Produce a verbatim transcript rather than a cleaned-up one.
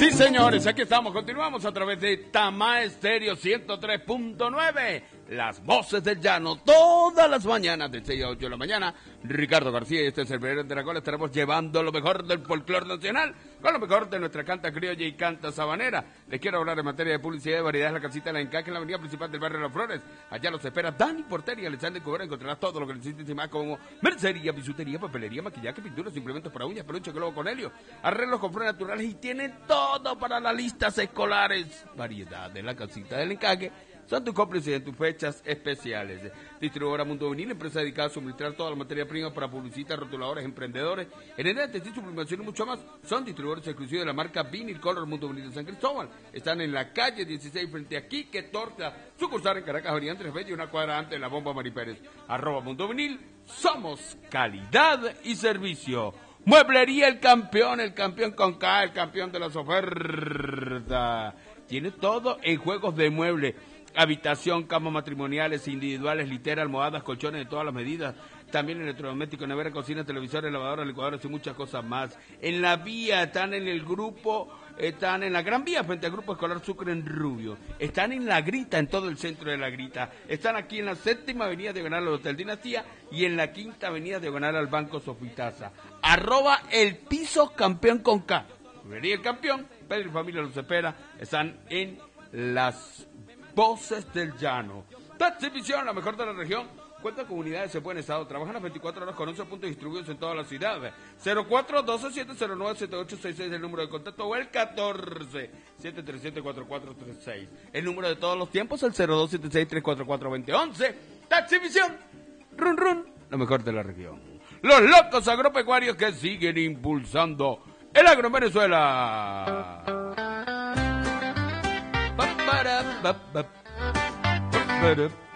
Sí, señores, aquí estamos, continuamos a través de Tama Estéreo ciento tres punto nueve, las voces del llano, todas las mañanas de seis a ocho de la mañana. Ricardo García y este es el Verano de Caracol, estaremos llevando lo mejor del folclore nacional, con lo mejor de nuestra canta criolla y canta sabanera. Les quiero hablar en materia de publicidad y variedades, la casita de la Encaque en la avenida principal del barrio de Las Flores. Allá los espera Dani Portería, Alexander Cubera, encontrarás todo lo que necesites y más, como mercería, bisutería, papelería, maquillaje, pinturas, implementos para uñas, peluche, globo con helio, arreglos con flores naturales y tienen todo para las listas escolares. Variedad de la casita del Encaque. Son tus cómplices en tus fechas especiales. Distribuidora Mundo Vinil, empresa dedicada a suministrar toda la materia prima para publicistas, rotuladores, emprendedores, generantes y sublimación y mucho más. Son distribuidores exclusivos de la marca Vinil Color Mundo Vinil de San Cristóbal. Están en la calle dieciséis frente a Quique Torta, sucursal en Caracas, Avenida Andrés Bello, una cuadra antes de la Bomba Mari Pérez. Arroba Mundo Vinil, somos calidad y servicio. Mueblería El Campeón, el campeón con K, el campeón de las ofertas. Tiene todo en juegos de mueble. Habitación, camas matrimoniales, individuales, literas, almohadas, colchones de todas las medidas. También electrodomésticos, nevera, cocina, televisores, lavadoras, licuadoras y muchas cosas más. En la vía, están en el grupo, están en la Gran Vía frente al Grupo Escolar Sucre en Rubio. Están en La Grita, en todo el centro de La Grita. Están aquí en la séptima avenida diagonal al Hotel Dinastía y en la quinta avenida diagonal al Banco Sofitasa. Arroba el piso campeón con K. Vería el campeón, Pedro y familia los espera. Están en las voces del llano. Taxivisión, la mejor de la región. Cuenta con unidades en buen estado. Trabajan las veinticuatro horas con once puntos distribuidos en toda la ciudad. cero cuatro doce siete cero nueve siete ocho seis seis el número de contacto, o el catorce siete tres siete cuatro cuatro tres seis. El número de todos los tiempos, el cero dos siete seis tres cuatro cuatro dos cero uno uno. Taxivisión, run run, la mejor de la región. Los locos agropecuarios que siguen impulsando el agro en Venezuela. Pa, para, pa, pa, pa, para.